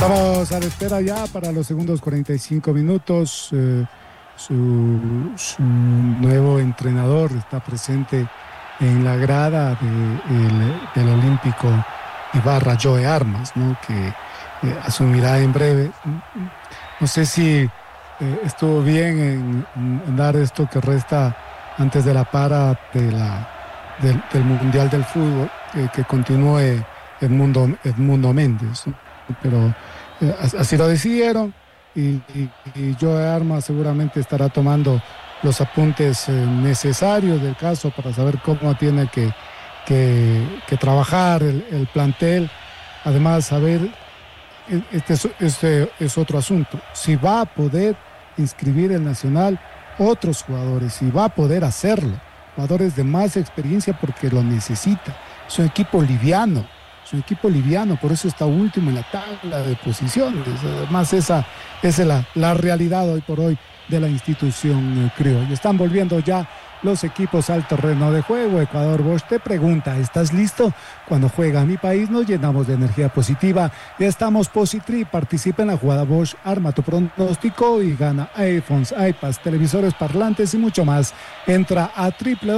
Estamos a la espera ya para los segundos 45 minutos. Su nuevo entrenador está presente en la grada del Olímpico Ibarra, Joe Armas, ¿no? Que asumirá en breve. No sé si estuvo bien en dar esto que resta antes de la para del Mundial del Fútbol, que continúe Edmundo Méndez, ¿no? Pero así lo decidieron y Joe Armas seguramente estará tomando los apuntes necesarios del caso para saber cómo tiene que trabajar el plantel. Además, saber, este es otro asunto, si va a poder inscribir el Nacional otros jugadores, si va a poder hacerlo, jugadores de más experiencia porque lo necesita. Es un equipo liviano, por eso está último en la tabla de posiciones. Además, esa es la realidad hoy por hoy de la institución criolla. Están volviendo ya los equipos al terreno de juego. Ecuador Bosch te pregunta, ¿estás listo? Cuando juega mi país nos llenamos de energía positiva. Ya estamos Positri, participa en la jugada Bosch, arma tu pronóstico y gana iPhones, iPads, televisores, parlantes y mucho más. Entra a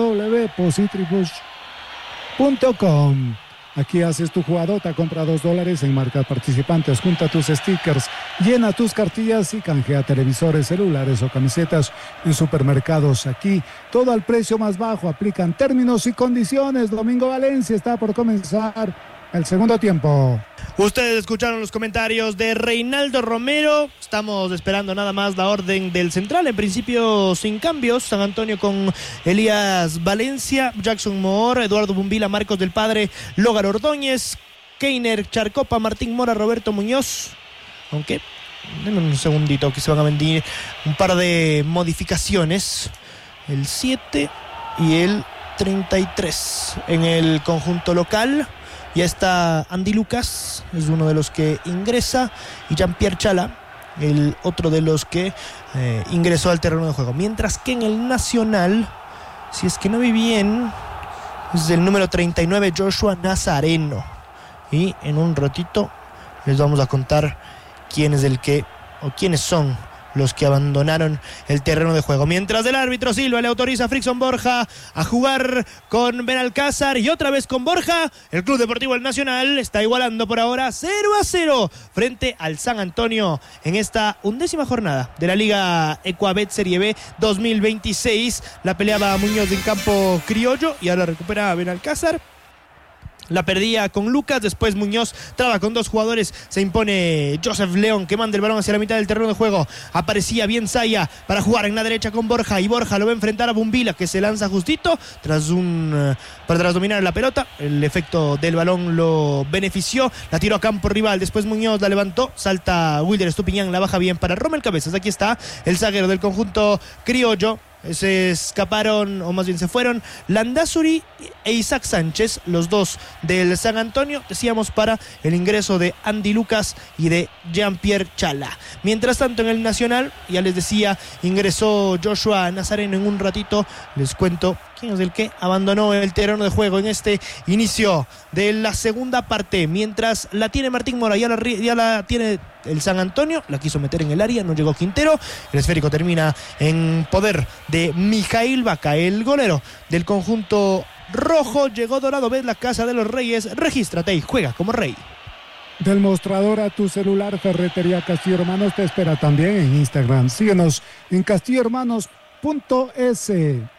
www.positribush.com. Aquí haces tu jugadota, compra $2 en marcas participantes, junta tus stickers, llena tus cartillas y canjea televisores, celulares o camisetas en supermercados. Aquí todo al precio más bajo, aplican términos y condiciones. Domingo Valencia, está por comenzar el segundo tiempo. Ustedes escucharon los comentarios de Reinaldo Romero. Estamos esperando nada más la orden del central. En principio sin cambios. San Antonio con Elías Valencia, Jackson Moore, Eduardo Bumbila, Marcos del Padre, Logar Ordóñez, Keiner Charcopa, Martín Mora, Roberto Muñoz. Aunque, denme un segundito que se van a venir un par de modificaciones. El 7 y el 33 en el conjunto local. Ya está Andy Lucas, es uno de los que ingresa, y Jean-Pierre Chala, el otro de los que ingresó al terreno de juego. Mientras que en el Nacional, si es que no vi bien, es el número 39, Joshua Nazareno. Y en un ratito les vamos a contar quién es el que, o quiénes son los que abandonaron el terreno de juego. Mientras el árbitro Silva le autoriza a Frickson Borja a jugar con Benalcázar y otra vez con Borja, el Club Deportivo El Nacional está igualando por ahora 0-0 frente al San Antonio en esta 11ª jornada de la Liga Ecuabet Serie B 2026. La peleaba Muñoz en campo criollo y ahora recupera Benalcázar. La perdía con Lucas, después Muñoz traba con dos jugadores, se impone Joseph León, que manda el balón hacia la mitad del terreno de juego. Aparecía bien Saya para jugar en la derecha con Borja, y Borja lo va a enfrentar a Bumbila, que se lanza justito tras dominar la pelota. El efecto del balón lo benefició, la tiró a campo rival, después Muñoz la levantó, salta Wilder Estupiñán, la baja bien para Rommel Cabezas. Aquí está el zaguero del conjunto criollo. Se escaparon, o más bien se fueron, Landázuri e Isaac Sánchez, los dos del San Antonio, decíamos, para el ingreso de Andy Lucas y de Jean-Pierre Chala. Mientras tanto, en el Nacional, ya les decía, ingresó Joshua Nazareno. En un ratito les cuento quién es el que abandonó el terreno de juego en este inicio de la segunda parte. Mientras la tiene Martín Mora, ya la tiene el San Antonio, la quiso meter en el área, no llegó Quintero. El esférico termina en poder de Mijail Vaca, el golero del conjunto rojo. Llegó Dorado, ves la casa de los Reyes, regístrate y juega como rey. Del mostrador a tu celular, Ferretería Castillo Hermanos te espera también en Instagram. Síguenos en castillohermanos.es.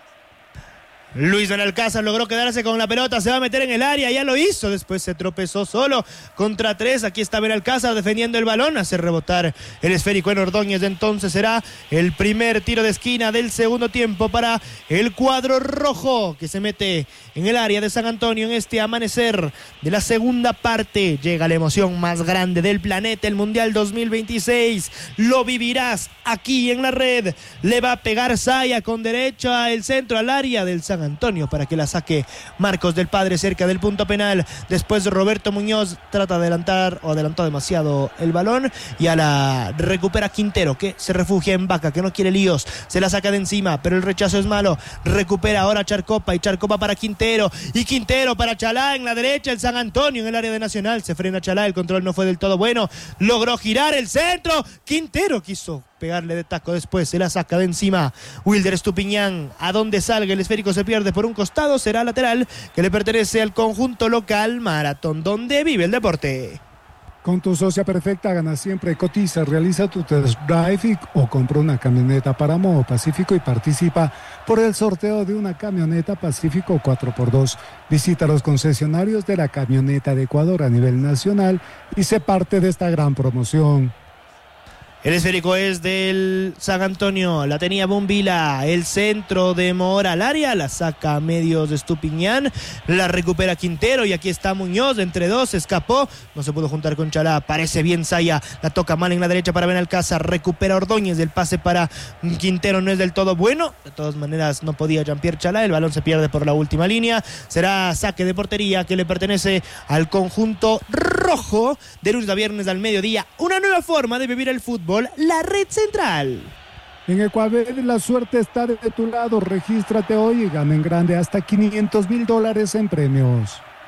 Luis Benalcázar logró quedarse con la pelota, se va a meter en el área, ya lo hizo, después se tropezó solo contra tres. Aquí está Benalcázar defendiendo el balón, hace rebotar el esférico en Ordóñez. Entonces será el primer tiro de esquina del segundo tiempo para el cuadro rojo, que se mete en el área de San Antonio en este amanecer de la segunda parte. Llega la emoción más grande del planeta, el Mundial 2026, lo vivirás aquí en la red. Le va a pegar Saya con derecha, el centro al área del San Antonio para que la saque Marcos del Padre cerca del punto penal. Después Roberto Muñoz trata de adelantar o adelantó demasiado el balón y a la recupera Quintero, que se refugia en Vaca, que no quiere líos, se la saca de encima, pero el rechazo es malo. Recupera ahora Charcopa y Charcopa para Quintero y Quintero para Chalá en la derecha. El San Antonio en el área de Nacional, se frena Chalá, el control no fue del todo bueno, logró girar el centro, Quintero quiso pegarle de taco, después se la saca de encima Wilder Estupiñán. A donde salga el esférico se pierde por un costado, será lateral que le pertenece al conjunto local Maratón, donde vive el deporte. Con tu socia perfecta gana siempre. Cotiza, realiza tu test drive o compra una camioneta para Modo Pacífico y participa por el sorteo de una camioneta Pacífico 4x2. Visita los concesionarios de la camioneta de Ecuador a nivel nacional y sé parte de esta gran promoción. El esférico es del San Antonio, la tenía Bombila, el centro de Mora al área, la saca a medios de Estupiñán, la recupera Quintero y aquí está Muñoz, entre dos, escapó, no se pudo juntar con Chalá, parece bien Saya, la toca mal en la derecha para Benalcázar, recupera Ordóñez, el pase para Quintero no es del todo bueno, de todas maneras no podía Jean-Pierre Chalá, el balón se pierde por la última línea, será saque de portería que le pertenece al conjunto rojo, de lunes a viernes al mediodía, una nueva forma de vivir el fútbol. La Red Central. En Ecuabet la suerte está de tu lado. Regístrate hoy y gana en grande hasta $500,000 en premios.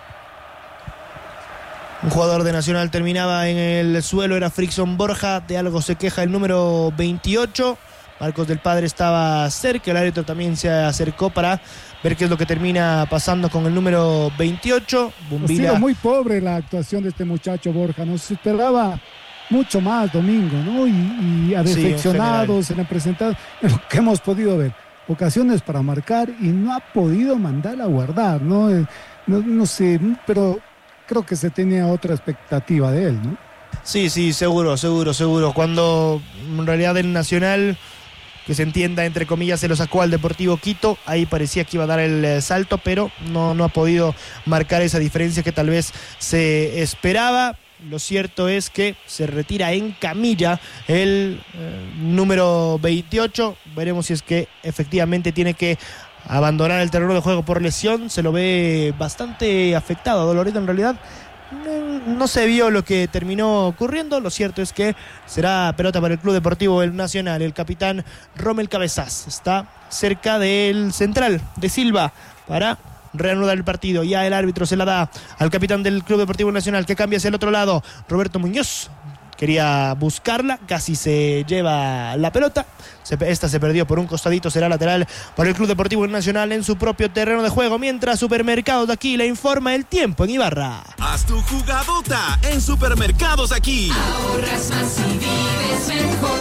Un jugador de Nacional terminaba en el suelo, era Frickson Borja, de algo se queja el número 28. Marcos del Padre estaba cerca, el árbitro también se acercó para ver qué es lo que termina pasando con el número 28. Ha sido muy pobre la actuación de este muchacho Borja, no se esperaba mucho más domingo, ¿no? Y ha defeccionado, se le han presentado lo que hemos podido ver, ocasiones para marcar y no ha podido mandar a guardar, ¿no? No sé, pero creo que se tenía otra expectativa de él, ¿no? Sí, seguro. Cuando en realidad el Nacional, que se entienda, entre comillas, se lo sacó al Deportivo Quito, ahí parecía que iba a dar el salto, pero no ha podido marcar esa diferencia que tal vez se esperaba. Lo cierto es que se retira en camilla el número 28. Veremos si es que efectivamente tiene que abandonar el terreno de juego por lesión. Se lo ve bastante afectado a Dolorito. En realidad no se vio lo que terminó ocurriendo. Lo cierto es que será pelota para el Club Deportivo El Nacional. El capitán Rommel Cabezas está cerca del central de Silva para reanudar el partido. Ya el árbitro se la da al capitán del Club Deportivo Nacional, que cambia hacia el otro lado. Roberto Muñoz quería buscarla, casi se lleva la pelota. Esta se perdió por un costadito, será lateral para el Club Deportivo Nacional en su propio terreno de juego. Mientras Supermercados Aquí le informa el tiempo en Ibarra. Haz tu jugadota en Supermercados Aquí. Ahorras más y vives mejor.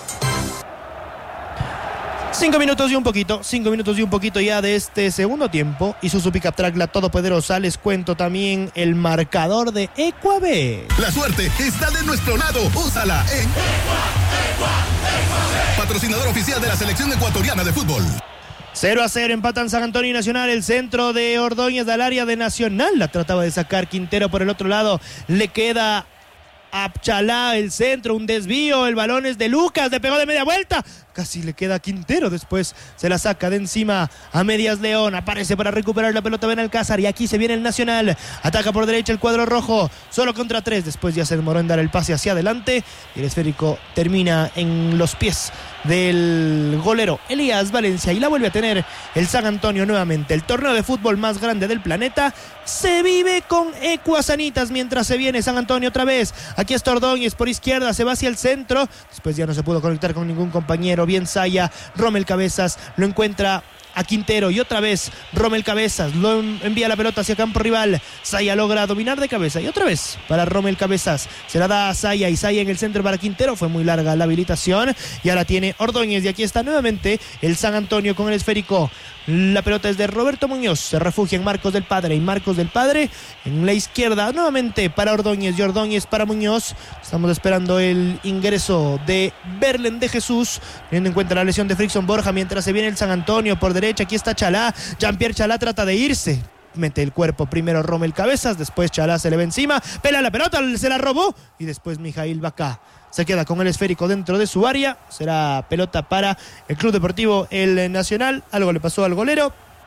5 minutos y un poquito ya de este segundo tiempo. Y su Pickup Track, la todopoderosa. Les cuento también el marcador de Ecuabet. La suerte está de nuestro lado. Úsala en patrocinador oficial de la selección ecuatoriana de fútbol. 0-0 empatan San Antonio y Nacional. El centro de Ordóñez al área de Nacional. La trataba de sacar Quintero por el otro lado. Le queda a Chalá el centro, un desvío. El balón es de Lucas, le pegó de media vuelta. Casi le queda a Quintero, después se la saca de encima a medias León, aparece para recuperar la pelota Benalcázar y aquí se viene el Nacional, ataca por derecha el cuadro rojo, solo contra 3, después ya se demoró en dar el pase hacia adelante y el esférico termina en los pies del golero Elías Valencia y la vuelve a tener el San Antonio nuevamente. El torneo de fútbol más grande del planeta se vive con Ecuasanitas mientras se viene San Antonio otra vez. Aquí está Ordóñez por izquierda, se va hacia el centro, después ya no se pudo conectar con ningún compañero. Bien Saya, Rommel Cabezas lo encuentra a Quintero y otra vez Rommel Cabezas lo envía la pelota hacia campo rival. Saya logra dominar de cabeza y otra vez para Rommel Cabezas, se la da a Saya y Saya en el centro para Quintero. Fue muy larga la habilitación y ahora tiene Ordóñez y aquí está nuevamente el San Antonio con el esférico. La pelota es de Roberto Muñoz, se refugia en Marcos del Padre y Marcos del Padre en la izquierda nuevamente para Ordóñez y Ordóñez para Muñoz. Estamos esperando el ingreso de Berlen de Jesús, teniendo en cuenta la lesión de Frickson Borja mientras se viene el San Antonio por derecha. Aquí está Chalá, Jean-Pierre Chalá trata de irse, mete el cuerpo primero Rommel Cabezas, después Chalá se le ve encima, pela la pelota, se la robó y después Mijail Bacá se queda con el esférico dentro de su área. Será pelota para el Club Deportivo El Nacional. Algo le pasó al golero.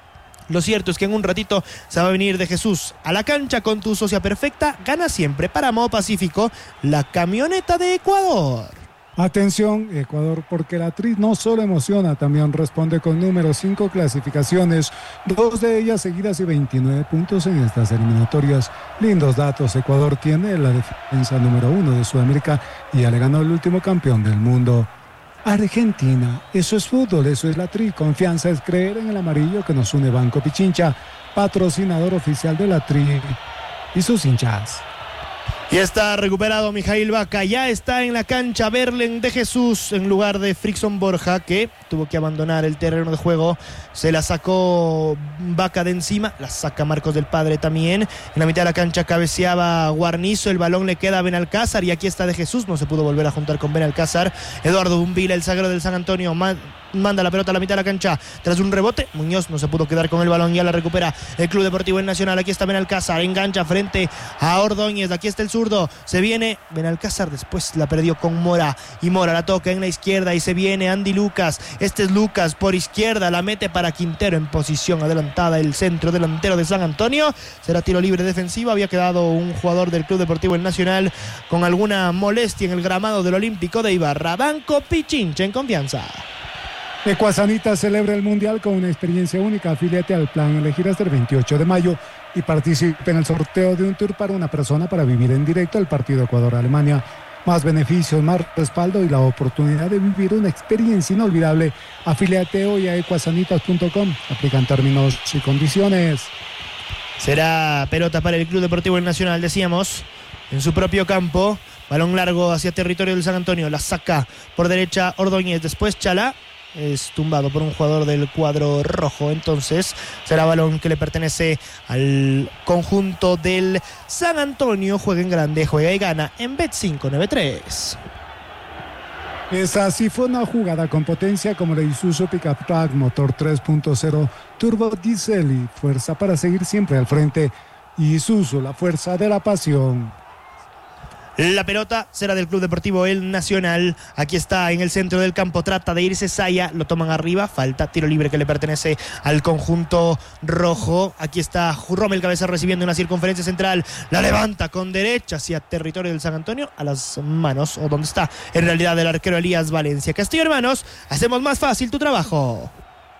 Lo cierto es que en un ratito se va a venir De Jesús a la cancha con tu socia perfecta. Gana siempre para Modo Pacífico, la camioneta de Ecuador. Atención, Ecuador, porque la Tri no solo emociona, también responde con números, 5 clasificaciones, 2 de ellas seguidas y 29 puntos en estas eliminatorias. Lindos datos, Ecuador tiene la defensa número 1 de Sudamérica y ya le ganó el último campeón del mundo. Argentina, eso es fútbol, eso es la Tri. Confianza es creer en el amarillo que nos une Banco Pichincha, patrocinador oficial de la Tri y sus hinchas. Y está recuperado Mijail Vaca, ya está en la cancha Berlen De Jesús en lugar de Frickson Borja, que tuvo que abandonar el terreno de juego. Se la sacó Vaca de encima, la saca Marcos del Padre también. En la mitad de la cancha cabeceaba Guarnizo, el balón le queda a Benalcázar y aquí está De Jesús, no se pudo volver a juntar con Benalcázar. Eduardo Bumbila, el zaguero del San Antonio, manda la pelota a la mitad de la cancha tras un rebote. Muñoz no se pudo quedar con el balón, ya la recupera el Club Deportivo El Nacional. Aquí está Benalcázar, engancha frente a Ordóñez, aquí está el zurdo, se viene Benalcázar, después la perdió con Mora y Mora la toca en la izquierda y se viene Andy Lucas. Este es Lucas por izquierda, la mete para Quintero en posición adelantada, el centro delantero de San Antonio. Será tiro libre defensivo. Había quedado un jugador del Club Deportivo El Nacional con alguna molestia en el gramado del Olímpico de Ibarra. Banco Pichincha en confianza. Ecuasanita celebra el Mundial con una experiencia única. Afíliate al plan Elegir hasta el 28 de mayo y participe en el sorteo de un tour para una persona para vivir en directo el partido Ecuador-Alemania. Más beneficios, más respaldo y la oportunidad de vivir una experiencia inolvidable. Afíliate hoy a ecuasanitas.com. Aplican términos y condiciones. Será pelota para el Club Deportivo El Nacional, decíamos, en su propio campo. Balón largo hacia territorio del San Antonio. La saca por derecha Ordóñez. Después Chalá es tumbado por un jugador del cuadro rojo. Entonces será balón que le pertenece al conjunto del San Antonio. Juega en grande, juega y gana en Bet593. Esa sí fue una jugada con potencia como la Isuzu Pickup Truck, motor 3.0 turbo diesel y fuerza para seguir siempre al frente. Isuzu, la fuerza de la pasión. La pelota será del Club Deportivo El Nacional. Aquí está en el centro del campo. Trata de irse Saya. Lo toman arriba. Falta. Tiro libre que le pertenece al conjunto rojo. Aquí está Rommel Cabeza recibiendo una circunferencia central. La levanta con derecha hacia territorio del San Antonio. A las manos, o donde está en realidad el arquero Elías Valencia. Castillo, hermanos, hacemos más fácil tu trabajo.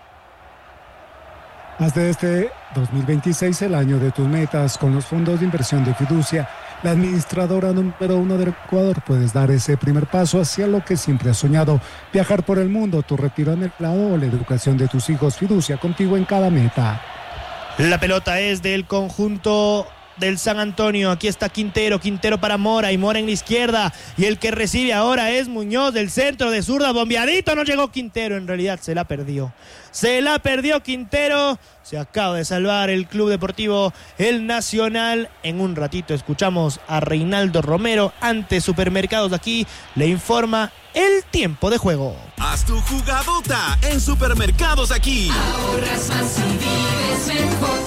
Haz de este 2026 el año de tus metas con los fondos de inversión de Fiducia, la administradora número 1 del Ecuador. Puedes dar ese primer paso hacia lo que siempre has soñado, viajar por el mundo, tu retiro anhelado o la educación de tus hijos. Fiducia, contigo en cada meta. La pelota es del conjunto del San Antonio. Aquí está Quintero para Mora y Mora en la izquierda, y el que recibe ahora es Muñoz del centro de zurda, bombeadito, no llegó Quintero, en realidad se la perdió Quintero. Se acaba de salvar el Club Deportivo El Nacional. En un ratito escuchamos a Reinaldo Romero ante Supermercados. Aquí le informa el tiempo de juego. Haz tu jugadota en Supermercados Aquí. Ahorras más y vives mejor.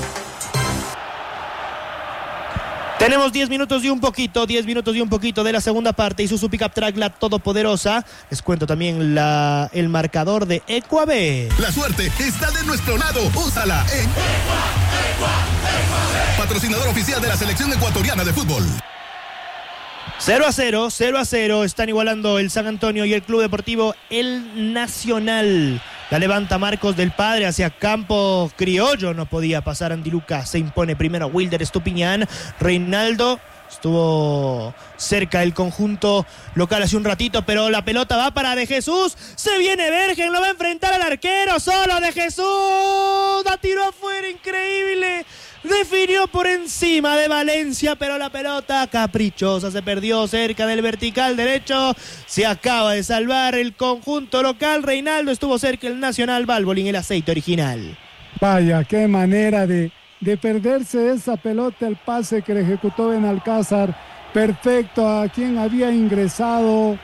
Tenemos 10 minutos y un poquito de la segunda parte. Isuzu Pickup Truck, la todopoderosa. Les cuento también el marcador de Ecuabet. La suerte está de nuestro lado. Úsala en patrocinador oficial de la selección ecuatoriana de fútbol. 0-0. Están igualando el San Antonio y el Club Deportivo El Nacional. La levanta Marcos del Padre hacia campo criollo. No podía pasar Andy Lucas. Se impone primero Wilder Estupiñán. Reinaldo estuvo cerca del conjunto local hace un ratito, pero la pelota va para De Jesús. Se viene Bergen, lo va a enfrentar al arquero. Solo De Jesús. La tiró afuera, increíble. Definió por encima de Valencia, pero la pelota caprichosa se perdió cerca del vertical derecho. Se acaba de salvar el conjunto local. Reinaldo estuvo cerca, el Nacional Valvoline, el aceite original. Vaya, qué manera de perderse esa pelota, el pase que le ejecutó Benalcázar. Perfecto a quien había ingresado.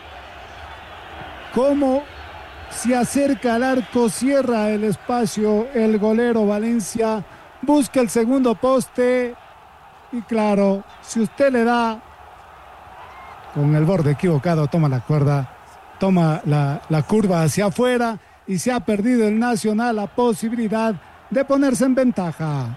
Cómo se acerca al arco, cierra el espacio el golero Valencia. Busca el segundo poste y claro, si usted le da con el borde equivocado, toma la cuerda, toma la curva hacia afuera y se ha perdido el Nacional la posibilidad de ponerse en ventaja.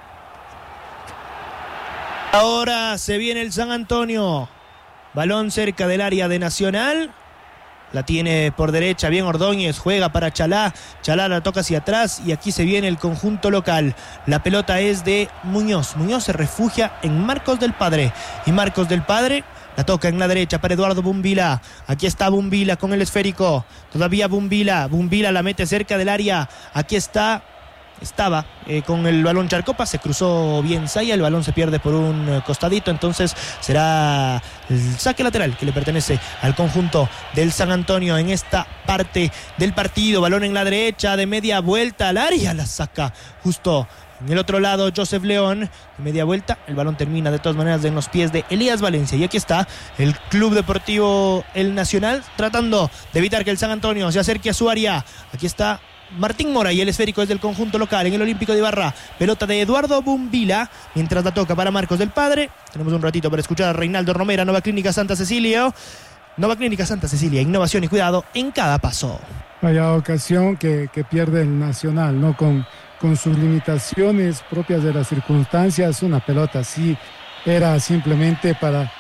Ahora se viene el San Antonio. Balón cerca del área de Nacional. La tiene por derecha, bien Ordóñez, juega para Chalá. Chalá la toca hacia atrás y aquí se viene el conjunto local. La pelota es de Muñoz. Muñoz se refugia en Marcos del Padre. Y Marcos del Padre la toca en la derecha para Eduardo Bumbila. Aquí está Bumbila con el esférico. Todavía Bumbila. Bumbila la mete cerca del área. Aquí estaba con el balón Charcopa, se cruzó bien Saya, el balón se pierde por un costadito, entonces será el saque lateral que le pertenece al conjunto del San Antonio en esta parte del partido. Balón en la derecha, de media vuelta al área, la saca justo en el otro lado Joseph León, de media vuelta, el balón termina de todas maneras en los pies de Elías Valencia. Y aquí está el Club Deportivo El Nacional tratando de evitar que el San Antonio se acerque a su área. Aquí está Martín Mora y el esférico es del conjunto local en el Olímpico de Ibarra. Pelota de Eduardo Bumbila, mientras la toca para Marcos del Padre. Tenemos un ratito para escuchar a Reinaldo Romera. Nueva Clínica Santa Cecilia, innovación y cuidado en cada paso. Vaya ocasión que pierde el Nacional, ¿no? Con sus limitaciones propias de las circunstancias. Una pelota así era simplemente para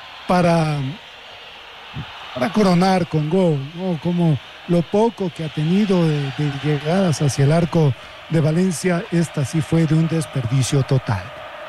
coronar con gol, ¿no? Como lo poco que ha tenido de llegadas hacia el arco de Valencia, esta sí fue de un desperdicio total.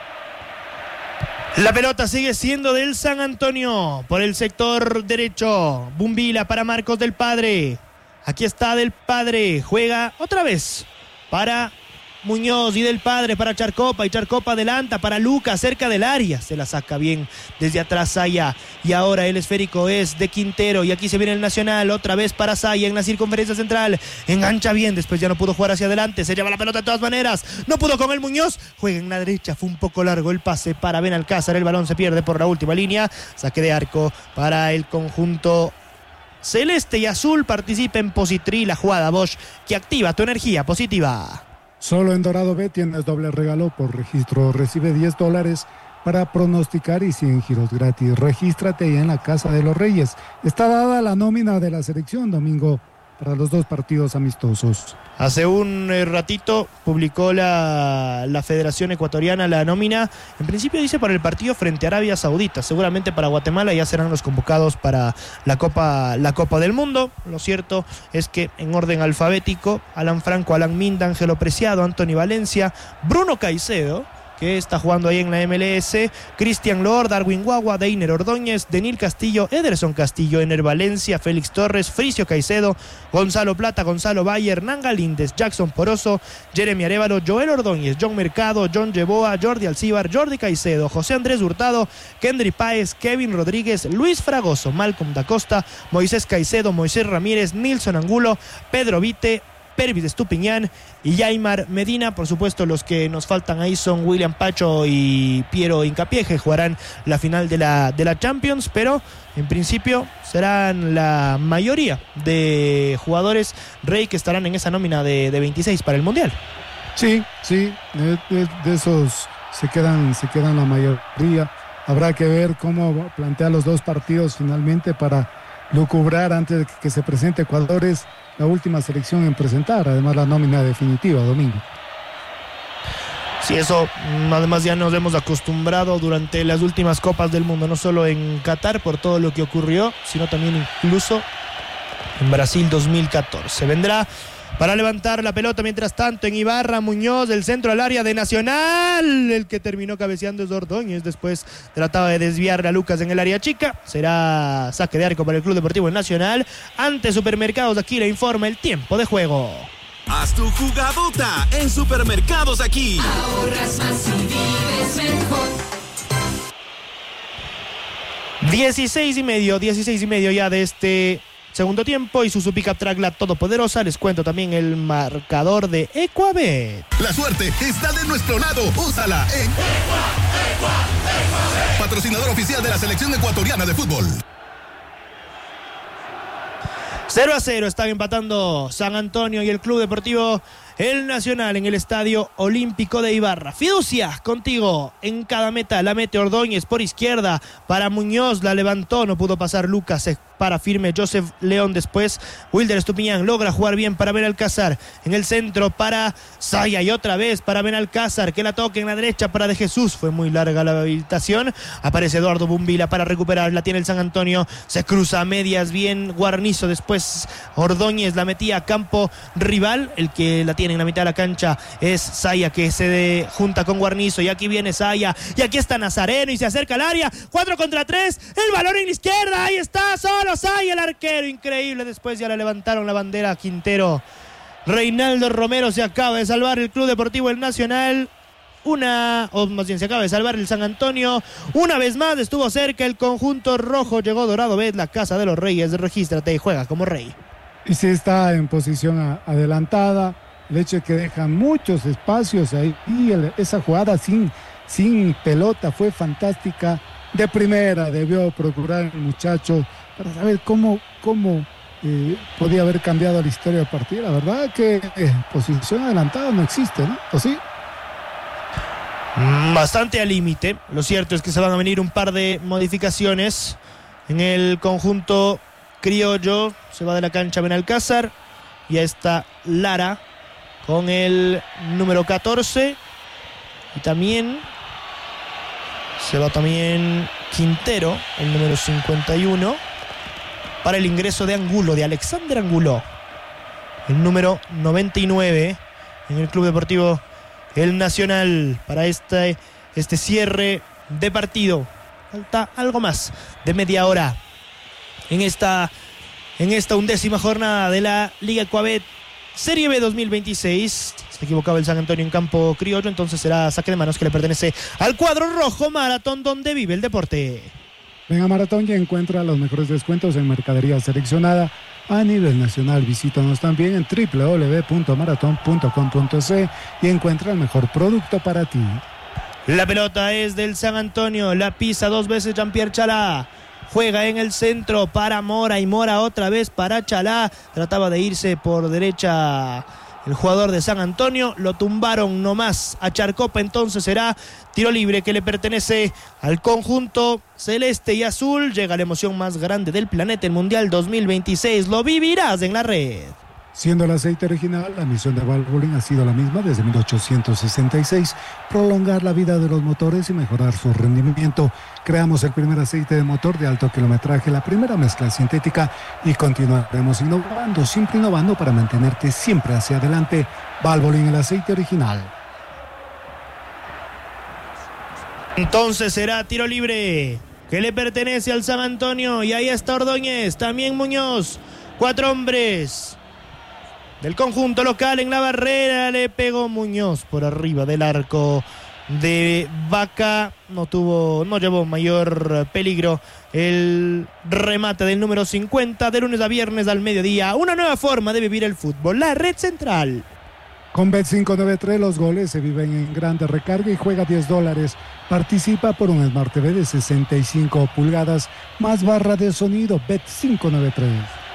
La pelota sigue siendo del San Antonio por el sector derecho. Bumbila para Marcos del Padre. Aquí está del Padre, juega otra vez para Muñoz y del Padre para Charcopa, y Charcopa adelanta para Lucas cerca del área, se la saca bien desde atrás Saya, y ahora el esférico es de Quintero y aquí se viene el Nacional otra vez para Saya en la circunferencia central, engancha bien, después ya no pudo jugar hacia adelante, se lleva la pelota de todas maneras, no pudo con el Muñoz, juega en la derecha, fue un poco largo el pase para Benalcázar, el balón se pierde por la última línea, saque de arco para el conjunto celeste y azul. Participa en Positri, la jugada Bosch que activa tu energía positiva. Solo en Dorado B tienes doble regalo por registro. Recibe $10 para pronosticar y 100 giros gratis. Regístrate ya en la Casa de los Reyes. Está dada la nómina de la selección domingo para los 2 partidos amistosos. Hace un ratito publicó la Federación Ecuatoriana la nómina. En principio dice para el partido frente a Arabia Saudita. Seguramente para Guatemala ya serán los convocados para la Copa del Mundo. Lo cierto es que en orden alfabético, Alan Franco, Alan Minda, Ángelo Preciado, Anthony Valencia, Bruno Caicedo, que está jugando ahí en la MLS, Cristian Lord, Darwin Guagua, Deiner Ordóñez, Denil Castillo, Ederson Castillo, Ener Valencia, Félix Torres, Fricio Caicedo, Gonzalo Plata, Gonzalo Valle, Hernán Galíndez, Jackson Poroso, Jeremy Arévalo, Joel Ordóñez, John Mercado, John Yeboa, Jordi Alcíbar, Jordi Caicedo, José Andrés Hurtado, Kendry Páez, Kevin Rodríguez, Luis Fragoso, Malcolm da Costa, Moisés Caicedo, Moisés Ramírez, Nilson Angulo, Pedro Vite, Pervis Estupiñán y Yaimar Medina. Por supuesto, los que nos faltan ahí son William Pacho y Piero Hincapié, que jugarán la final de la Champions, pero en principio serán la mayoría de jugadores Rey que estarán en esa nómina de 26 para el Mundial. Sí, de esos se quedan la mayoría. Habrá que ver cómo plantea los 2 partidos finalmente para lucubrar antes de que se presente Ecuador. Es la última selección en presentar, además la nómina definitiva domingo. Sí, eso además ya nos hemos acostumbrado durante las últimas Copas del Mundo, no solo en Qatar por todo lo que ocurrió, sino también incluso en Brasil 2014. Vendrá para levantar la pelota mientras tanto en Ibarra, Muñoz, del centro al área de Nacional. El que terminó cabeceando es Ordóñez, después trataba de desviar a Lucas en el área chica. Será saque de arco para el Club Deportivo Nacional. Ante Supermercados Aquí le informa el tiempo de juego. Haz tu jugadota en Supermercados Aquí. Ahorras más y vives mejor. 16 y medio ya de este segundo tiempo y Suzuki Pickup Track, la todopoderosa. Les cuento también el marcador de Ecuabet. La suerte está de nuestro lado. Úsala en patrocinador oficial de la selección ecuatoriana de fútbol. 0-0 están empatando San Antonio y el Club Deportivo El Nacional en el Estadio Olímpico de Ibarra. Fiducia contigo en cada meta. La mete Ordóñez por izquierda para Muñoz. La levantó, no pudo pasar Lucas. Se para firme Joseph León. Después Wilder Estupiñán logra jugar bien para Benalcázar. En el centro para Saya y otra vez para Benalcázar, que la toca en la derecha para De Jesús. Fue muy larga la habilitación. Aparece Eduardo Bumbila para recuperar. La tiene el San Antonio. Se cruza a medias bien Guarnizo. Después Ordóñez la metía a campo rival. El que la tiene en la mitad de la cancha es Saya, que se junta con Guarnizo. Y aquí viene Saya. Y aquí está Nazareno y se acerca al área. 4 contra 3. El balón en la izquierda. Ahí está solo Saya, el arquero. Increíble. Después ya le levantaron la bandera a Quintero. Reinaldo Romero se acaba de salvar el Club Deportivo El Nacional. Se acaba de salvar el San Antonio. Una vez más estuvo cerca el conjunto rojo. Llegó Dorado Bet, la casa de los Reyes. Regístrate y juega como rey. Y sí está en posición adelantada. El hecho de que dejan muchos espacios ahí. Y esa jugada sin pelota fue fantástica. De primera debió procurar el muchacho para saber cómo podía haber cambiado la historia del partido. La verdad que posición adelantada no existe, ¿no? ¿O sí? Bastante al límite. Lo cierto es que se van a venir un par de modificaciones en el conjunto criollo. Se va de la cancha Benalcázar. Ya está Lara con el número 14. Y también se va también Quintero, el número 51, para el ingreso de Angulo, de Alexander Angulo, el número 99 en el Club Deportivo El Nacional, para este cierre de partido. Falta algo más de media hora en esta 11ª jornada de la Liga Coabet Serie B 2026. Se equivocaba el San Antonio en campo criollo, entonces será saque de manos que le pertenece al cuadro rojo. Maratón, donde vive el deporte. Ven a Maratón y encuentra los mejores descuentos en mercadería seleccionada a nivel nacional. Visítanos también en www.maraton.com.es y encuentra el mejor producto para ti. La pelota es del San Antonio, la pisa 2 veces Jean-Pierre Chalá. Juega en el centro para Mora y Mora otra vez para Chalá. Trataba de irse por derecha el jugador de San Antonio. Lo tumbaron nomás a Charcopa. Entonces será tiro libre que le pertenece al conjunto celeste y azul. Llega la emoción más grande del planeta, el Mundial 2026. Lo vivirás en la red. Siendo el aceite original, la misión de Valvoline ha sido la misma desde 1866, prolongar la vida de los motores y mejorar su rendimiento. Creamos el primer aceite de motor de alto kilometraje, la primera mezcla sintética, y continuaremos innovando, siempre innovando para mantenerte siempre hacia adelante. Valvoline, el aceite original. Entonces será tiro libre que le pertenece al San Antonio, y ahí está Ordóñez, también Muñoz. 4 hombres del conjunto local en la barrera. Le pegó Muñoz por arriba del arco de Vaca. No llevó mayor peligro el remate del número 50. De lunes a viernes al mediodía, una nueva forma de vivir el fútbol. La red central. Con Bet593 los goles se viven en grande recarga y juega $10. Participa por un Smart TV de 65 pulgadas más barra de sonido. Bet593.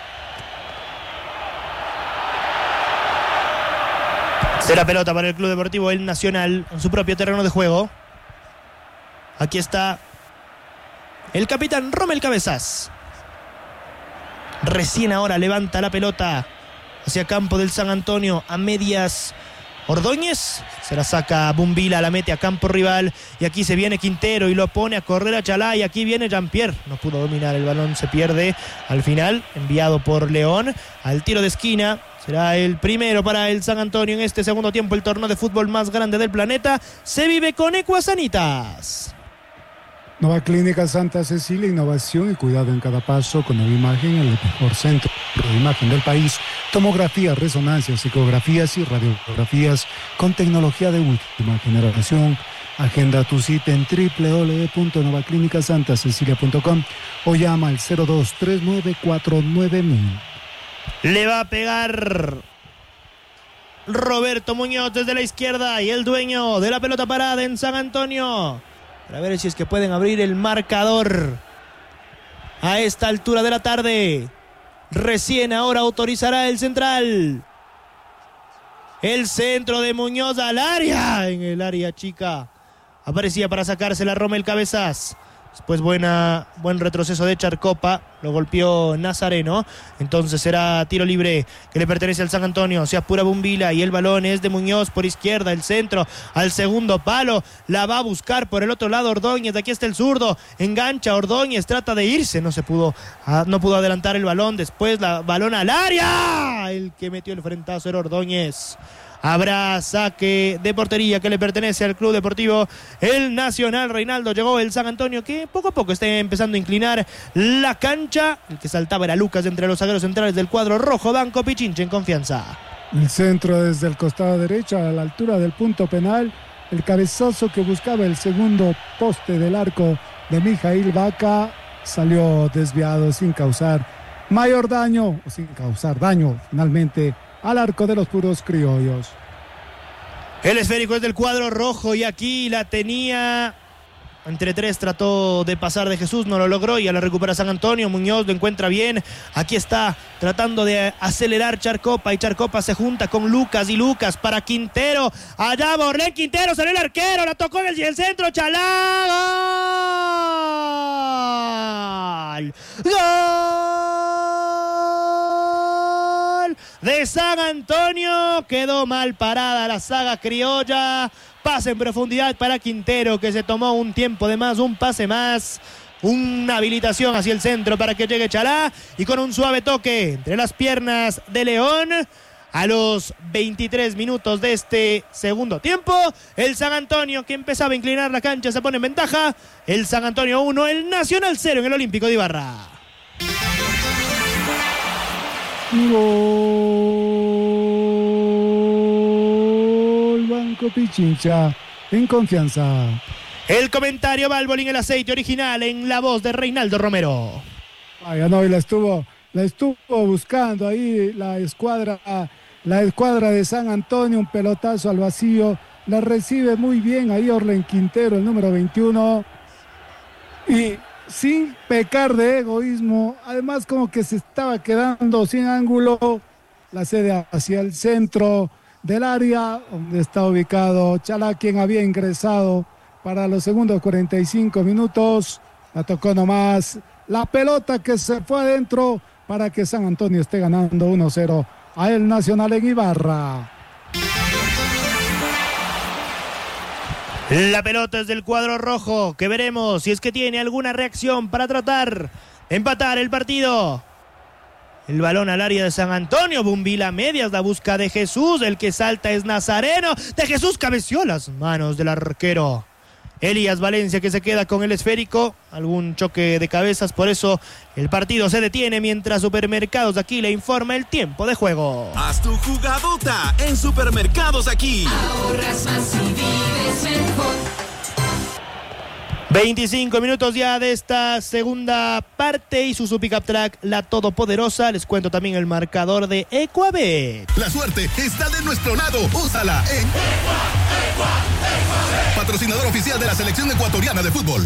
Será pelota para el Club Deportivo El Nacional en su propio terreno de juego. Aquí está el capitán Rommel Cabezas. Recién ahora levanta la pelota hacia campo del San Antonio a medias. Ordóñez se la saca a Bumbila, la mete a campo rival, y aquí se viene Quintero y lo pone a correr a Chalá, y aquí viene Jean-Pierre. No pudo dominar el balón, se pierde al final, enviado por León al tiro de esquina. Será el primero para el San Antonio en este segundo tiempo. El torneo de fútbol más grande del planeta se vive con Ecuasanitas. Nueva Clínica Santa Cecilia, innovación y cuidado en cada paso. Con Nueva Imagen, el mejor centro de imagen del país. Tomografías, resonancias, ecografías y radiografías con tecnología de última generación. Agenda tu cita en www.novaclinicasantascecilia.com o llama al 023949.000. Le va a pegar Roberto Muñoz desde la izquierda, y el dueño de la pelota parada en San Antonio, para ver si es que pueden abrir el marcador a esta altura de la tarde. Recién ahora autorizará el central. El centro de Muñoz al área, en el área chica. Aparecía para sacársela Rommel Cabezas. Después buen retroceso de Charcopa, lo golpeó Nazareno. Entonces será tiro libre que le pertenece al San Antonio. Se apura Bumbila y el balón es de Muñoz por izquierda, el centro al segundo palo. La va a buscar por el otro lado Ordóñez. Aquí está el zurdo, engancha Ordóñez, trata de irse, no pudo adelantar el balón. Después la balón al área. El que metió el frentazo era Ordóñez. Habrá saque de portería que le pertenece al Club Deportivo El Nacional. Reinaldo, llegó el San Antonio que poco a poco está empezando a inclinar la cancha. El que saltaba era Lucas entre los zagueros centrales del cuadro rojo. Banco Pichincha en confianza. El centro desde el costado derecho a la altura del punto penal. El cabezazo que buscaba el segundo poste del arco de Mijail Vaca salió desviado sin causar mayor daño o sin causar daño finalmente al arco de los puros criollos. El esférico es del cuadro rojo y aquí la tenía entre tres, trató de pasar de Jesús, no lo logró y ya la recupera San Antonio. Muñoz lo encuentra bien, aquí está tratando de acelerar Charcopa y Charcopa se junta con Lucas y Lucas para Quintero, allá Borlé Quintero, salió el arquero, la tocó en el centro, Chalá, ¡gol! De San Antonio, quedó mal parada la saga criolla. Pase en profundidad para Quintero, que se tomó un tiempo de más, un pase más, una habilitación hacia el centro para que llegue Chalá y con un suave toque entre las piernas de León. A los 23 minutos de este segundo tiempo, el San Antonio, que empezaba a inclinar la cancha, se pone en ventaja. El San Antonio 1, el Nacional 0 en el Olímpico de Ibarra. Banco Pichincha en confianza. El comentario Valvoline, el aceite original, en la voz de Reinaldo Romero. Vaya, no, y la estuvo buscando ahí la escuadra de San Antonio, un pelotazo al vacío, la recibe muy bien ahí Orlen Quintero, el número 21, y sin pecar de egoísmo, además como que se estaba quedando sin ángulo, la cede hacia el centro del área donde está ubicado Chalá, quien había ingresado para los segundos 45 minutos. La tocó nomás la pelota que se fue adentro para que San Antonio esté ganando 1-0 a el Nacional en Ibarra. La pelota es del cuadro rojo, que veremos si es que tiene alguna reacción para tratar de empatar el partido. El balón al área de San Antonio, Bumbila medias, la busca de Jesús, el que salta es Nazareno, de Jesús cabeció las manos del arquero. Elías Valencia, que se queda con el esférico, algún choque de cabezas, por eso el partido se detiene mientras Supermercados Aquí le informa el tiempo de juego. Haz tu jugadota en Supermercados Aquí. Ahorras más y vives mejor. 25 minutos ya de esta segunda parte y Isuzu Pickup Track, la todopoderosa. Les cuento también el marcador de Ecuabet. La suerte está de nuestro lado. Úsala en patrocinador oficial de la selección ecuatoriana de fútbol.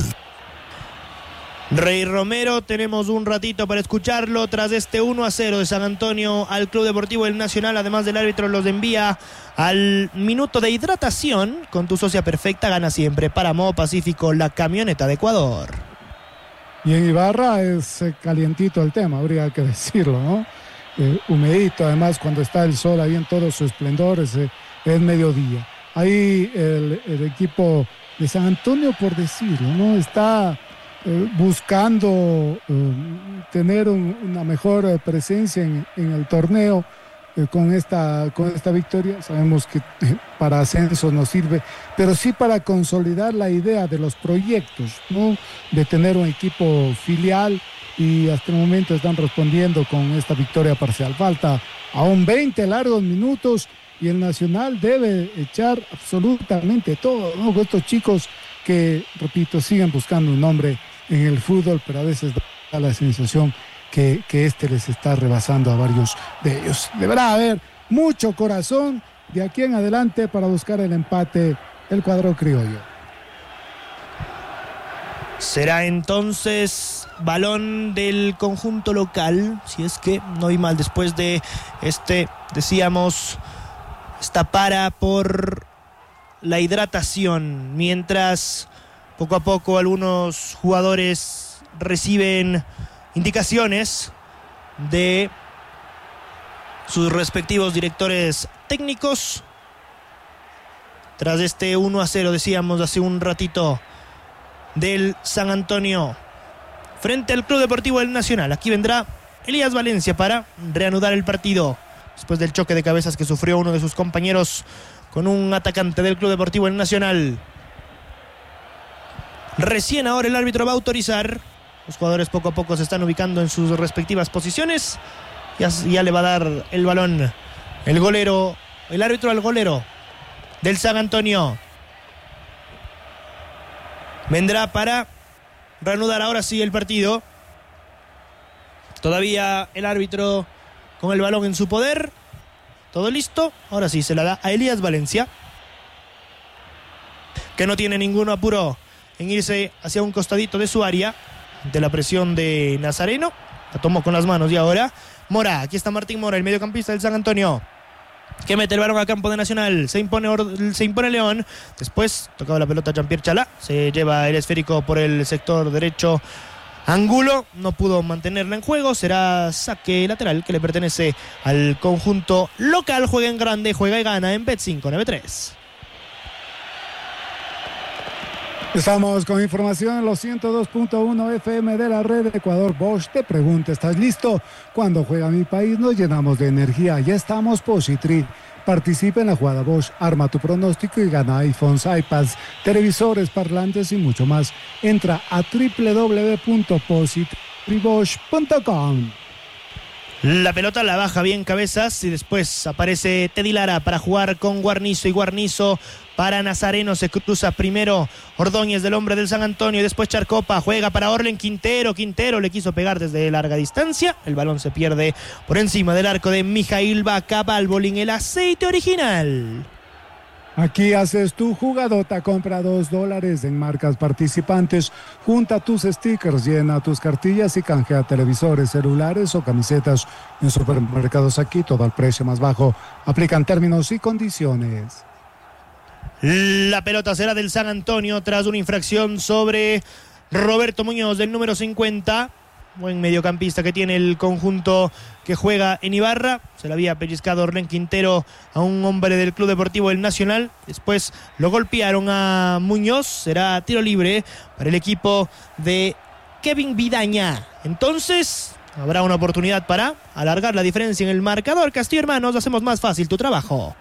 Rey Romero, tenemos un ratito para escucharlo tras este 1-0 de San Antonio al Club Deportivo El Nacional. Además del árbitro los envía al minuto de hidratación. Con tu socia perfecta gana siempre. Páramo Pacífico, la camioneta de Ecuador. Y en Ibarra es calientito el tema, habría que decirlo, ¿no? Humedito, además cuando está el sol ahí en todo su esplendor, es mediodía. Ahí el equipo de San Antonio, por decirlo, ¿no? Está buscando tener una mejor presencia en el torneo con esta victoria. Sabemos que para ascenso no sirve, pero sí para consolidar la idea de los proyectos, ¿no? De tener un equipo filial, y hasta el momento están respondiendo con esta victoria parcial. Falta aún 20 largos minutos y el Nacional debe echar absolutamente todo, ¿no? Estos chicos que, repito, siguen buscando un nombre en el fútbol, pero a veces da la sensación que les está rebasando a varios de ellos. Deberá haber mucho corazón de aquí en adelante para buscar el empate el cuadro criollo. Será entonces balón del conjunto local, si es que no hay mal después de decíamos, esta para por la hidratación, mientras Poco a poco algunos jugadores reciben indicaciones de sus respectivos directores técnicos. Tras este 1-0, decíamos hace un ratito, del San Antonio frente al Club Deportivo del Nacional. Aquí vendrá Elías Valencia para reanudar el partido después del choque de cabezas que sufrió uno de sus compañeros con un atacante del Club Deportivo del Nacional. Recién ahora el árbitro va a autorizar. Los jugadores poco a poco se están ubicando en sus respectivas posiciones. Ya le va a dar el balón el árbitro al golero del San Antonio. Vendrá para reanudar ahora sí el partido. Todavía el árbitro con el balón en su poder. Todo listo. Ahora sí se la da a Elías Valencia, que no tiene ningún apuro en irse hacia un costadito de su área de la presión de Nazareno. La tomó con las manos y ahora Mora. Aquí está Martín Mora, el mediocampista del San Antonio, que mete el balón a campo de Nacional. Se impone León. Después tocaba la pelota Jean-Pierre Chalá. Se lleva el esférico por el sector derecho Angulo. No pudo mantenerla en juego. Será saque lateral que le pertenece al conjunto local. Juega en grande, juega y gana en Bet593. Estamos con información en los 102.1 FM de la red de Ecuador. Bosch te pregunta, ¿estás listo? Cuando juega mi país nos llenamos de energía. Ya estamos Positri. Participa en la jugada Bosch, arma tu pronóstico y gana iPhones, iPads, televisores, parlantes y mucho más. Entra a www.positribosch.com. La pelota la baja bien Cabezas y después aparece Teddy Lara para jugar con Guarnizo, y Guarnizo para Nazareno. Se cruza primero Ordóñez, del hombre del San Antonio, y después Charcopa juega para Orlen Quintero. Quintero le quiso pegar desde larga distancia. El balón se pierde por encima del arco de Mijail Vaca. Valvoline, el aceite original. Aquí haces tu jugadota, compra $2 en marcas participantes, junta tus stickers, llena tus cartillas y canjea televisores, celulares o camisetas. En Supermercados Aquí, todo al precio más bajo. Aplican términos y condiciones. La pelota será del San Antonio tras una infracción sobre Roberto Muñoz, del número 50. Buen mediocampista que tiene el conjunto que juega en Ibarra. Se le había pellizcado Orlen Quintero a un hombre del Club Deportivo del Nacional. Después lo golpearon a Muñoz. Será tiro libre para el equipo de Kevin Vidaña. Entonces habrá una oportunidad para alargar la diferencia en el marcador. Castillo Hermanos, hacemos más fácil tu trabajo.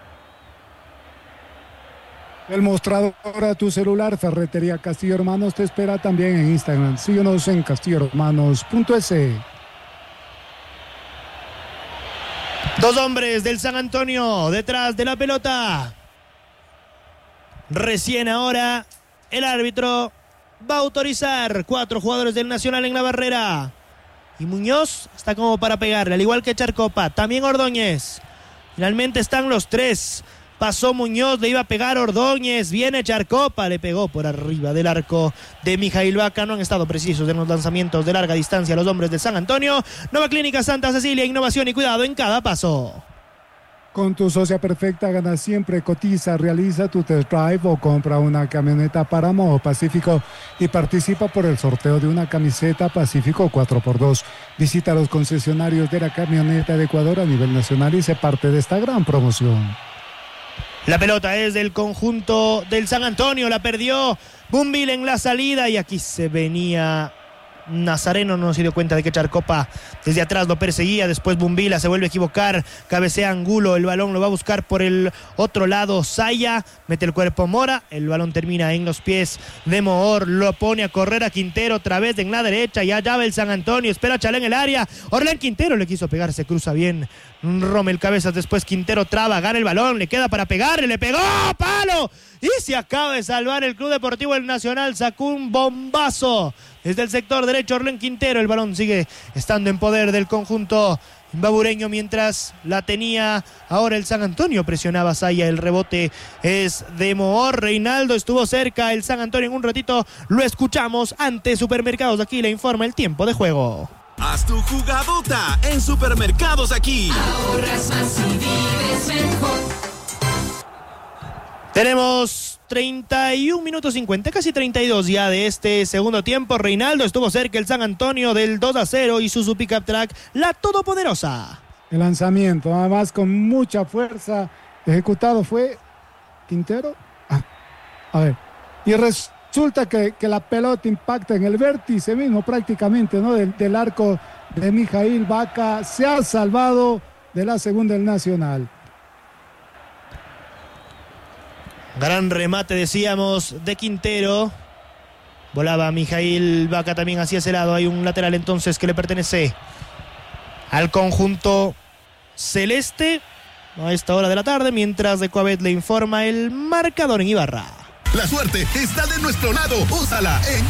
El mostrador a tu celular, Ferretería Castillo Hermanos, te espera también en Instagram. Síguenos en castillohermanos.es. Dos hombres del San Antonio detrás de la pelota. Recién ahora el árbitro va a autorizar 4 jugadores del Nacional en la barrera. Y Muñoz está como para pegarle, al igual que Charcopa. También Ordóñez. Finalmente están los 3. Pasó Muñoz, le iba a pegar Ordóñez, viene Charcopa, le pegó por arriba del arco de Mijail Vaca. No han estado precisos en los lanzamientos de larga distancia los hombres de San Antonio. Nueva Clínica Santa Cecilia, innovación y cuidado en cada paso. Con tu socia perfecta gana siempre. Cotiza, realiza tu test drive o compra una camioneta Páramo Pacífico y participa por el sorteo de una camiseta Pacífico 4x2. Visita los concesionarios de la camioneta de Ecuador a nivel nacional y sé parte de esta gran promoción. La pelota es del conjunto del San Antonio, la perdió Bumbil en la salida y aquí se venía Nazareno, no se dio cuenta de que Charcopa desde atrás lo perseguía. Después Bumbila se vuelve a equivocar, cabecea Angulo, el balón lo va a buscar por el otro lado Saya, mete el cuerpo Mora, el balón termina en los pies de Moor, lo pone a correr a Quintero otra vez en la derecha, ya llave el San Antonio, espera a Chalé en el área, Orlen Quintero le quiso pegar, se cruza bien Rommel Cabezas, después Quintero traba, gana el balón, le queda para pegarle, le pegó, ¡palo! Y se acaba de salvar el Club Deportivo del Nacional, sacó un bombazo desde el sector derecho Orlen Quintero, el balón sigue estando en poder del conjunto babureño mientras la tenía ahora el San Antonio, presionaba Saya, el rebote es de Moor, Reinaldo estuvo cerca, el San Antonio en un ratito lo escuchamos ante Supermercados Aquí, le informa el tiempo de juego. Haz tu jugadota en Supermercados Aquí. Ahorras más y vives mejor. Tenemos 31 minutos 50, casi 32 ya de este segundo tiempo. Reinaldo, estuvo cerca el San Antonio del 2-0 y su pickup track, la todopoderosa. El lanzamiento, además con mucha fuerza, ejecutado fue Quintero. A ver, y resulta que la pelota impacta en el vértice mismo prácticamente, ¿no? Del arco de Mijail Vaca. Se ha salvado de la segunda del Nacional. Gran remate, decíamos, de Quintero. Volaba Mijail Vaca también hacia ese lado. Hay un lateral entonces que le pertenece al conjunto celeste a esta hora de la tarde, mientras de Coabet le informa el marcador en Ibarra. La suerte está de nuestro lado. Úsala en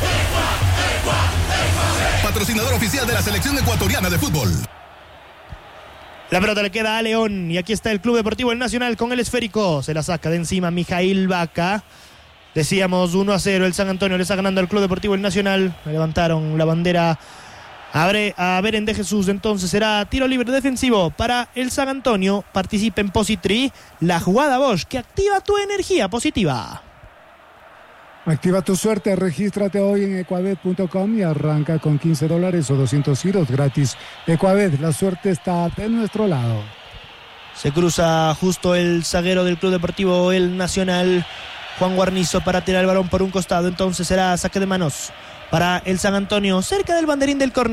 patrocinador oficial de la selección ecuatoriana de fútbol. La pelota le queda a León y aquí está el Club Deportivo El Nacional con el esférico. Se la saca de encima Mijail Vaca. Decíamos 1-0, el San Antonio le está ganando al Club Deportivo El Nacional. Levantaron la bandera a Beren de Jesús, entonces será tiro libre defensivo para el San Antonio. Participa en Positri, la jugada Bosch que activa tu energía positiva. Activa tu suerte, regístrate hoy en ecuabet.com y arranca con $15 o 200 giros gratis. Ecuabet, la suerte está de nuestro lado. Se cruza justo el zaguero del Club Deportivo El Nacional, Juan Guarnizo, para tirar el balón por un costado, entonces será saque de manos para el San Antonio, cerca del banderín del córner.